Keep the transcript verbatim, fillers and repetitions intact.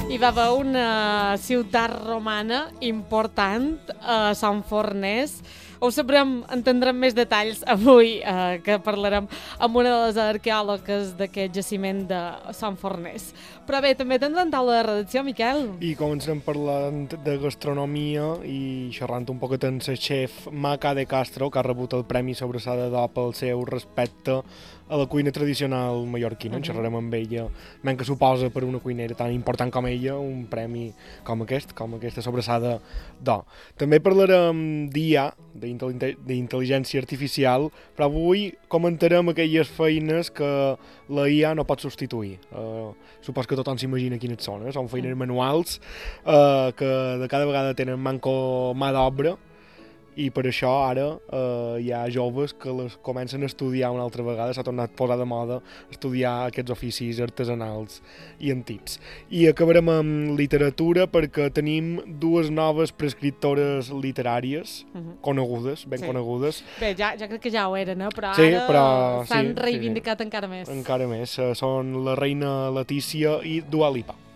hi va haver una ciutat romana important a Sant Fornès. Ho sabrem, entendrem més detalls avui, eh, que parlarem amb una de les arqueòlogues d'aquest jaciment de Sant Fornès. Però bé, també tindrem taula de redacció, Miquel. I començarem parlant de gastronomia i xerrant un poquet amb la xef Maca de Castro, que ha rebut el Premi Sobrassada d'Or pel seu respecte a la cuina tradicional mallorquina. Uh-huh. Xerrarem amb ella, men que suposa per una cuinera tan important com ella un premi com aquest, com aquesta sobrassada d'or. També parlarem d'I A, d'intel·ligència artificial, però avui comentarem aquelles feines que la I A no pot substituir. Uh, supos que tothom s'imagina quines són, eh? Són feines manuals uh, que de cada vegada tenen manco mà d'obra, i per això ara eh, hi ha joves que les comencen a estudiar una altra vegada, s'ha tornat a posar de moda estudiar aquests oficis artesanals i antics. I acabarem amb literatura perquè tenim dues noves prescriptores literàries, uh-huh. conegudes, ben sí. conegudes. Bé, ja, ja crec que ja ho eren, eh? però sí, ara però, s'han sí, reivindicat sí. encara més. Encara més. Són la reina Letícia i Dua Lipa.